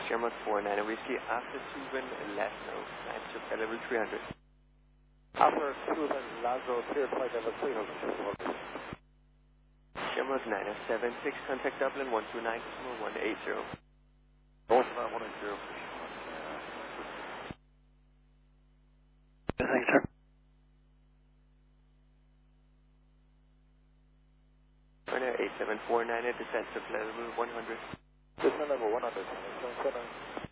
Shamrock 49 Whiskey after Suvan Laszlo, climb to flight level 300. After Suvan Laszlo, clear flight level 300. Shamrock 976, contact Dublin 129.180. Northbound 180. Thanks, sir. Runner 8749 at descent to flight level 100. Descent level 100,